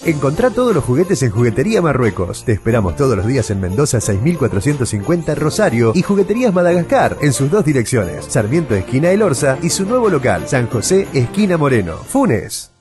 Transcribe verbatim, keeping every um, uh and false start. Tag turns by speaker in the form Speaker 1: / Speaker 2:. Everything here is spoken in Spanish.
Speaker 1: Encontrá todos los juguetes en Juguetería Marruecos. Te esperamos todos los días en Mendoza seis mil cuatrocientos cincuenta Rosario y Jugueterías Madagascar en sus dos direcciones, Sarmiento esquina El Orza y su nuevo local, San José esquina Moreno. Funes.